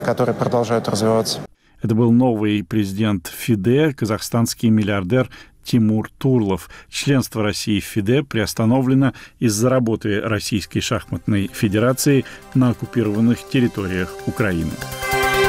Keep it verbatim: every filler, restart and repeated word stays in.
которые продолжают развиваться. Это был новый президент ФИДЕ, казахстанский миллиардер Тимур Турлов. Членство России в ФИДЕ приостановлено из-за работы Российской шахматной федерации на оккупированных территориях Украины.